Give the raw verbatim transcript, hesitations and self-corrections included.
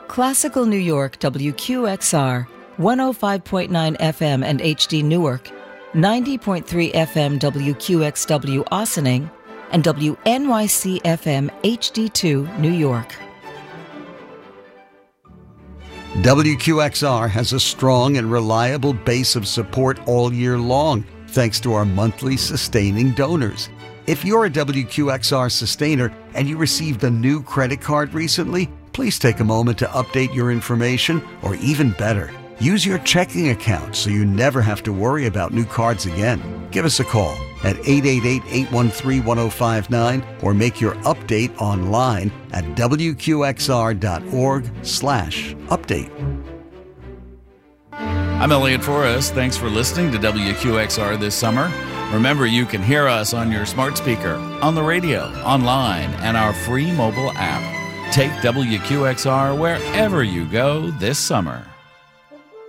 Classical New York W Q X R, one oh five point nine F M and H D Newark, ninety point three F M W Q X W Ossining, and W N Y C F M H D two New York. W Q X R has a strong and reliable base of support all year long, thanks to our monthly sustaining donors. If you're a W Q X R sustainer and you received a new credit card recently, please take a moment to update your information, or even better, use your checking account so you never have to worry about new cards again. Give us a call at eight eight eight, eight one three, one oh five nine or make your update online at W Q X R dot org slash update. I'm Elliot Forrest. Thanks for listening to W Q X R this summer. Remember, you can hear us on your smart speaker, on the radio, online, and our free mobile app. Take W Q X R wherever you go this summer.